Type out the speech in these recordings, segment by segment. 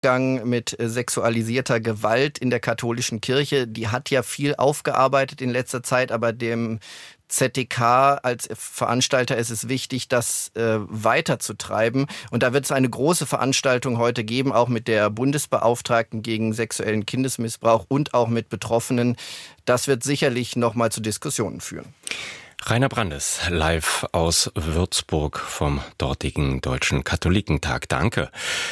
Umgang mit sexualisierter Gewalt in der katholischen Kirche, die hat ja viel aufgearbeitet in letzter Zeit, aber dem ZDK als Veranstalter ist es wichtig, das weiterzutreiben. Und da wird es eine große Veranstaltung heute geben, auch mit der Bundesbeauftragten gegen sexuellen Kindesmissbrauch und auch mit Betroffenen. Das wird sicherlich nochmal zu Diskussionen führen. Rainer Brandes, live aus Würzburg vom dortigen Deutschen Katholikentag. Danke.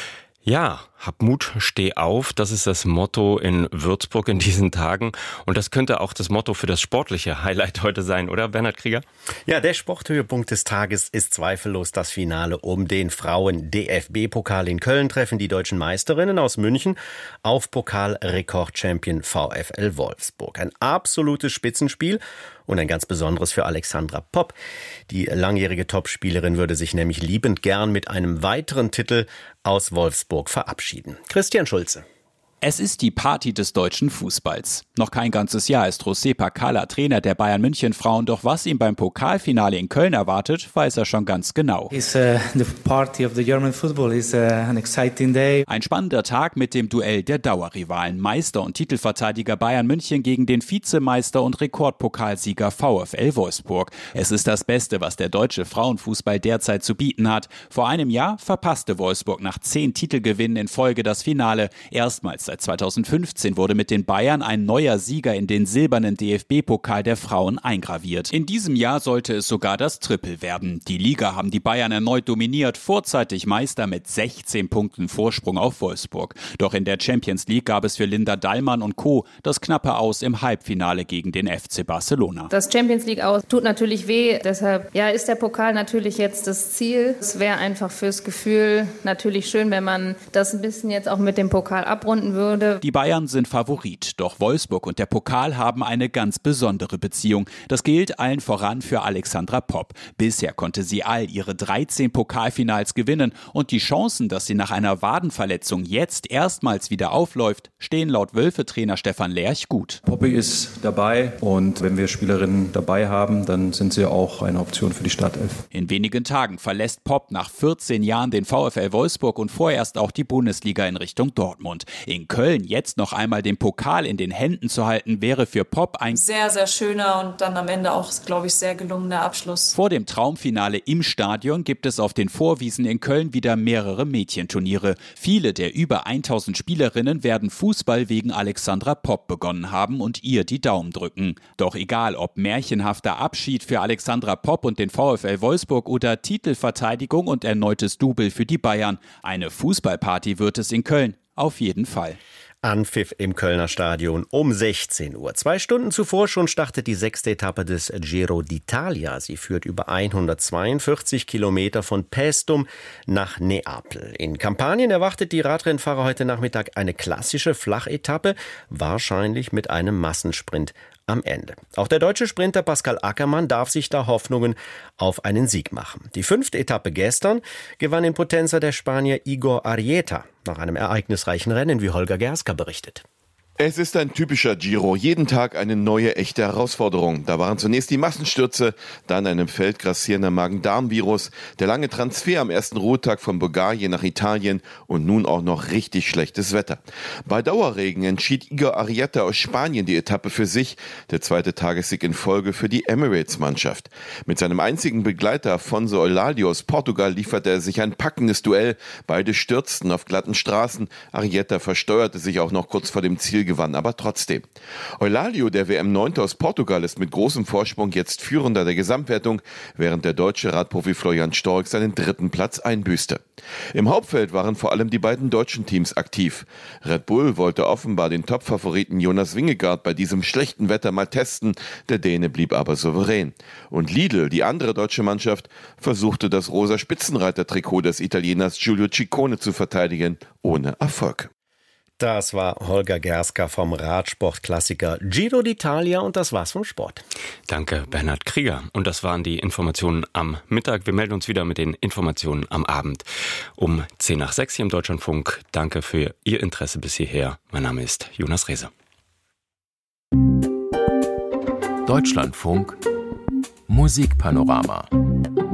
Ja, hab Mut, steh auf, das ist das Motto in Würzburg in diesen Tagen. Und das könnte auch das Motto für das sportliche Highlight heute sein, oder Bernhard Krieger? Ja, der Sporthöhepunkt des Tages ist zweifellos das Finale um den Frauen-DFB-Pokal in Köln. Treffen die deutschen Meisterinnen aus München auf Pokalrekord-Champion VfL Wolfsburg. Ein absolutes Spitzenspiel und ein ganz besonderes für Alexandra Popp. Die langjährige Topspielerin würde sich nämlich liebend gern mit einem weiteren Titel aus Wolfsburg verabschieden. Christian Schulze. Es ist die Party des deutschen Fußballs. Noch kein ganzes Jahr ist José Pacala Trainer der Bayern München Frauen, doch was ihm beim Pokalfinale in Köln erwartet, weiß er schon ganz genau. The party of the German football is an exciting day. Ein spannender Tag mit dem Duell der Dauerrivalen, Meister und Titelverteidiger Bayern München gegen den Vizemeister und Rekordpokalsieger VfL Wolfsburg. Es ist das Beste, was der deutsche Frauenfußball derzeit zu bieten hat. Vor einem Jahr verpasste Wolfsburg nach 10 Titelgewinnen in Folge das Finale. Erstmals seit 2015 wurde mit den Bayern ein neuer Sieger in den silbernen DFB-Pokal der Frauen eingraviert. In diesem Jahr sollte es sogar das Triple werden. Die Liga haben die Bayern erneut dominiert, vorzeitig Meister mit 16 Punkten Vorsprung auf Wolfsburg. Doch in der Champions League gab es für Linda Dallmann und Co. das knappe Aus im Halbfinale gegen den FC Barcelona. Das Champions League Aus tut natürlich weh, deshalb ist der Pokal natürlich jetzt das Ziel. Es wäre einfach fürs Gefühl natürlich schön, wenn man das ein bisschen jetzt auch mit dem Pokal abrunden würde. Die Bayern sind Favorit, doch Wolfsburg und der Pokal haben eine ganz besondere Beziehung. Das gilt allen voran für Alexandra Popp. Bisher konnte sie all ihre 13 Pokalfinals gewinnen und die Chancen, dass sie nach einer Wadenverletzung jetzt erstmals wieder aufläuft, stehen laut Wölfe-Trainer Stefan Lerch gut. Poppy ist dabei und wenn wir Spielerinnen dabei haben, dann sind sie auch eine Option für die Startelf. In wenigen Tagen verlässt Popp nach 14 Jahren den VfL Wolfsburg und vorerst auch die Bundesliga in Richtung Dortmund. In Köln jetzt noch einmal den Pokal in den Händen zu halten, wäre für Popp ein sehr, sehr schöner und dann am Ende auch, glaube ich, sehr gelungener Abschluss. Vor dem Traumfinale im Stadion gibt es auf den Vorwiesen in Köln wieder mehrere Mädchenturniere. Viele der über 1000 Spielerinnen werden Fußball wegen Alexandra Popp begonnen haben und ihr die Daumen drücken. Doch egal, ob märchenhafter Abschied für Alexandra Popp und den VfL Wolfsburg oder Titelverteidigung und erneutes Double für die Bayern, eine Fußballparty wird es in Köln. Auf jeden Fall. Anpfiff im Kölner Stadion um 16 Uhr. 2 Stunden zuvor schon startet die 6. Etappe des Giro d'Italia. Sie führt über 142 Kilometer von Paestum nach Neapel. In Kampanien erwartet die Radrennfahrer heute Nachmittag eine klassische Flachetappe, wahrscheinlich mit einem Massensprint am Ende. Auch der deutsche Sprinter Pascal Ackermann darf sich da Hoffnungen auf einen Sieg machen. Die 5. Etappe gestern gewann in Potenza der Spanier Igor Arrieta nach einem ereignisreichen Rennen, wie Holger Gerska berichtet. Es ist ein typischer Giro. Jeden Tag eine neue, echte Herausforderung. Da waren zunächst die Massenstürze, dann ein im Feld grassierender Magen-Darm-Virus, der lange Transfer am ersten Ruhetag von Bulgarien nach Italien und nun auch noch richtig schlechtes Wetter. Bei Dauerregen entschied Igor Arrieta aus Spanien die Etappe für sich, der 2. Tagessieg in Folge für die Emirates-Mannschaft. Mit seinem einzigen Begleiter Afonso Eulalio aus Portugal lieferte er sich ein packendes Duell. Beide stürzten auf glatten Straßen. Arrieta versteuerte sich auch noch kurz vor dem Ziel, gewann aber trotzdem. Eulalio, der WM-9. aus Portugal, ist mit großem Vorsprung jetzt Führender der Gesamtwertung, während der deutsche Radprofi Florian Stork seinen 3. Platz einbüßte. Im Hauptfeld waren vor allem die beiden deutschen Teams aktiv. Red Bull wollte offenbar den Top-Favoriten Jonas Vingegaard bei diesem schlechten Wetter mal testen, der Däne blieb aber souverän. Und Lidl, die andere deutsche Mannschaft, versuchte das rosa Spitzenreiter-Trikot des Italieners Giulio Ciccone zu verteidigen, ohne Erfolg. Das war Holger Gerska vom Radsportklassiker Giro d'Italia und das war's vom Sport. Danke, Bernhard Krieger. Und das waren die Informationen am Mittag. Wir melden uns wieder mit den Informationen am Abend um 5:10 hier im Deutschlandfunk. Danke für Ihr Interesse bis hierher. Mein Name ist Jonas Rehse. Deutschlandfunk Musikpanorama.